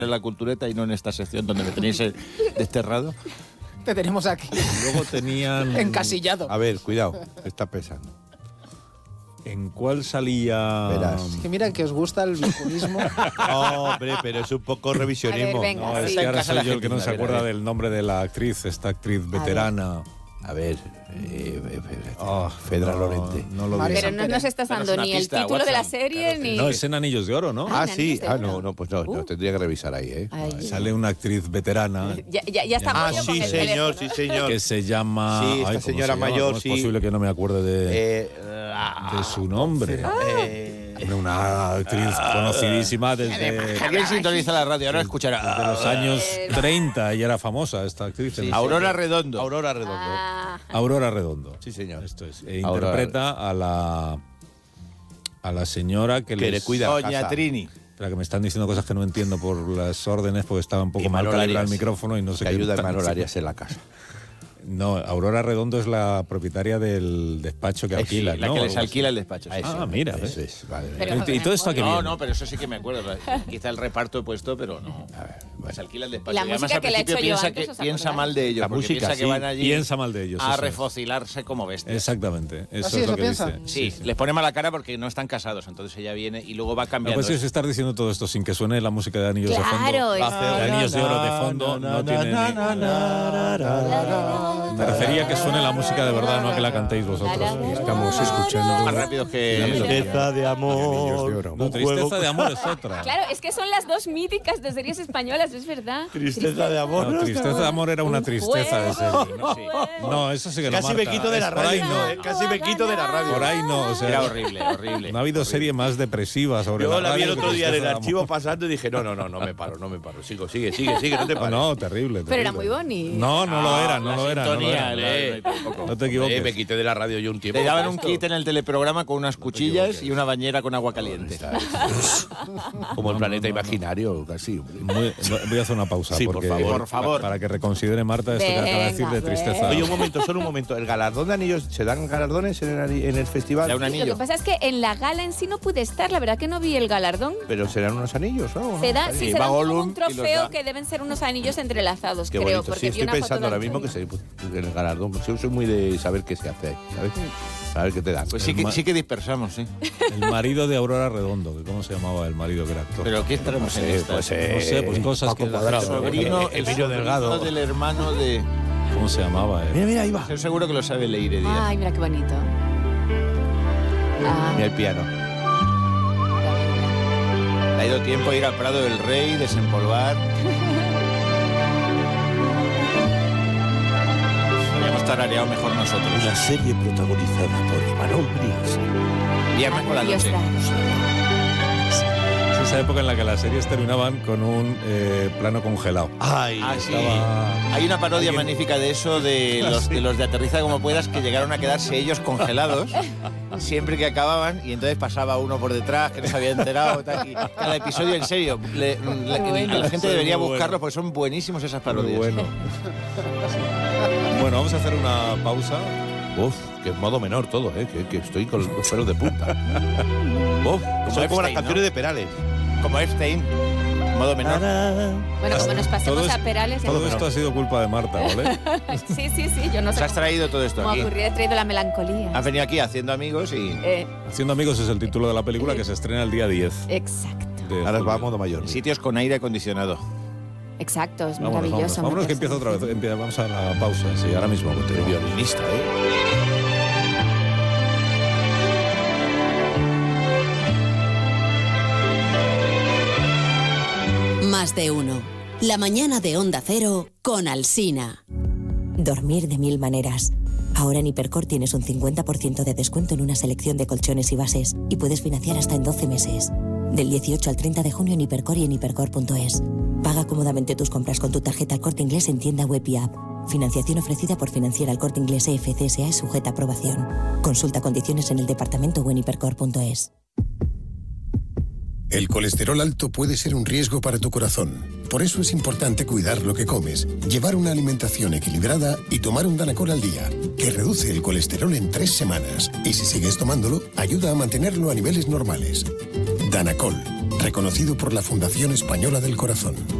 en la cultureta y no en esta sección donde me tenéis desterrado. Te tenemos aquí. Luego tenían... Encasillado. A ver, cuidado, está pesando. ¿En cuál salía...? Verás. Es que mira que os gusta el bijunismo. Hombre, pero es un poco revisionismo. A ver, venga. No, es Sí. que ahora Casa la soy yo el que no Argentina, se a ver, acuerda a ver. del nombre de la actriz, esta actriz veterana. A ver, Oh, Fedra no, Lorente. No lo María digo. Pero no nos estás Danos dando una ni el pista, título de la Watson. serie Claro, ni... No, es en Anillos de Oro, ¿no? Ah, Ah, sí. Anillos de No, Oro. no, pues no, tendría que revisar ahí, ¿eh? Ay. Sale una actriz veterana Ya está Ah, Pollo con sí, el señor, teléfono. sí, señor. que se llama... Sí, esta ¿cómo señora se llama? mayor, ¿Cómo sí. es posible que no me acuerde de su nombre? Hombre, una actriz conocidísima desde ¿Alguien sintoniza la radio? Ahora escuchará. los años 30. Ella era famosa, esta actriz. en Aurora Redondo. Aurora Redondo. Ah, Aurora Redondo. Sí, señor. Esto es. Aurora. Interpreta a la señora que le cuida la Doña casa. Trini. Espera, que me están diciendo cosas que no entiendo por las órdenes, porque estaba un poco Y mal Manol calibrado el Arias, micrófono y no sé que qué. ayuda a tan- Manol Arias en la casa. No, Aurora Redondo es la propietaria del despacho que alquila, La ¿no? que les Algo así. alquila el despacho. sí. Ah, mira, Eso ¿ves? es, vale. Pero- ¿Y todo esto a qué No, viene? no, pero eso sí que me acuerdo. Quizá el reparto he puesto, pero no. Pues alquila el despacho. La Y además, música al que le he principio hecho yo piensa, antes, que, ¿os piensa acordáis? mal de ellos. La porque música, piensa sí. que van allí Piensa mal de ellos, a eso es. refocilarse como bestias. Exactamente. Eso ¿Así es eso lo que piensa? dice. Sí, les pone mala cara porque no están casados. Entonces ella viene y luego va No, cambiando. pues es estar diciendo todo esto sin que suene la música de Anillos de Fondo. Claro, es- De Anillos de Oro de fondo no tiene ni... Me refería a que suene la música de verdad, no a que la cantéis vosotros. Estamos escuchando más rápidos que... Tristeza de amor. No, Tristeza de Amor es otra. Claro, es que son las dos míticas de series españolas, es verdad. Tristeza de amor. No, Tristeza de Amor era una Un tristeza de juego. serie. No, sí. No, eso sí que no Casi me marca. quito de la Es por radio. ahí no. Casi me quito de la radio. Por ahí no, o sea, Era horrible, horrible. no ha habido serie más depresiva sobre Yo la vi el radio que otro día en el Tristeza de archivo Amor. pasando y dije, no me paro. Sigue, no te No, pares. no, terrible. Pero era terrible. muy bonito. No, no lo era, no la lo era. sintonía, No lo era. le- No te equivoques. Me quité de la radio yo un tiempo. Le daban un kit en el teleprograma con unas cuchillas y una bañera con agua caliente. Como el planeta imaginario, casi. hombre. Voy a hacer una pausa. Sí, por porque, favor. Por favor. Para que reconsidere Marta esto que acaba de decir de Venga, tristeza. Oye, un momento, solo un momento. ¿El galardón de anillos, se dan galardones en el festival? Da un Lo anillo. que pasa es que en la gala en sí no pude estar, la verdad que no vi el galardón. Pero serán unos anillos, ¿no? Se da, sí, Sí, se va da como Gollum un y los trofeo da. que deben ser unos anillos entrelazados, Qué creo. bonito. Porque Sí, vi estoy una foto pensando de ahora mismo que Antonio. en el galardón. Yo soy muy de saber qué se hace ahí, ¿sabes? Saber qué te dan. Pues sí que dispersamos, sí. El marido de Aurora Redondo, que ¿cómo se llamaba el marido que era actor? Pero ¿qué estaremos en esta? no sé, pues cosas Paco que... Cuadrado. Sobrino, el Emilio Delgado. sobrino del hermano de... ¿Cómo se llamaba? Mira, ahí va. Estoy seguro que lo sabe Leire Díaz. Ay, mira qué bonito. Ah, Mira el piano. Le ha ido tiempo a ir al Prado del Rey, desempolvar. Habíamos tarareado mejor nosotros. Una serie protagonizada por Imanol Brias. Viernes por la Dios noche. Es esa época en la que las series terminaban con un plano congelado. Ay, Ah, sí. Estaba- Hay una parodia alguien- magnífica de eso, de los de Aterriza como puedas, que llegaron a quedarse ellos congelados siempre que acababan, y entonces pasaba uno por detrás que no se había enterado. Tal, y cada episodio, en serio, la gente debería Muy bueno. buscarlos porque son buenísimos esas Muy parodias. bueno. Bueno, vamos a hacer una pausa. Uf, que modo menor todo, que estoy con los pelos de punta. Uf, son como las Epstein, canciones ¿no? de Perales. Como Epstein, modo menor. bueno, como nos pasemos Todo es- a Perales... Todo esto ha sido culpa de Marta, ¿vale? Sí, yo no Se sé has traído todo esto cómo aquí. ocurrió, he traído la melancolía. Has venido aquí haciendo amigos y Haciendo amigos es el título de la película que se estrena el día 10. Exacto, de Ahora julio. va a modo mayor. en sitios con aire acondicionado. exacto, es Vámonos, maravilloso. vámonos que empieza otra vez. Vamos a la pausa. Sí, ahora mismo. El continúo. violinista, Más de uno. La mañana de Onda Cero con Alsina. Dormir de mil maneras. Ahora en Hipercor tienes un 50% de descuento en una selección de colchones y bases y puedes financiar hasta en 12 meses. Del 18 al 30 de junio en Hipercor y en hipercor.es. Paga cómodamente tus compras con tu tarjeta El Corte Inglés en tienda web y app. Financiación ofrecida por Financiera El Corte Inglés EFCSA y sujeta a aprobación. Consulta condiciones en el departamento o en hipercor.es. El colesterol alto puede ser un riesgo para tu corazón. Por eso es importante cuidar lo que comes, llevar una alimentación equilibrada y tomar un Danacol al día, que reduce el colesterol en 3 semanas. Y si sigues tomándolo, ayuda a mantenerlo a niveles normales. Danacol, reconocido por la Fundación Española del Corazón.